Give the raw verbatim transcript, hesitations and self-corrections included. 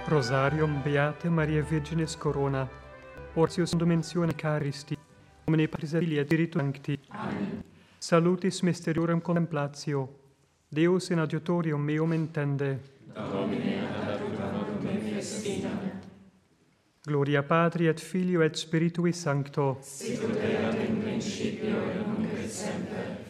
Rosarium Beate Maria Virginis Corona, Ortius Dimensione Caristi, Omne Patris et Filii et Spiritus Sancti. Amen. Salutis Mysterium Contemplatio, Deus in adiutorium meum intende. Domine ad adiuta noctem festina. Gloria Patri et Filio et Spiritui Sancto. Sicut erat in principio et nunc et semper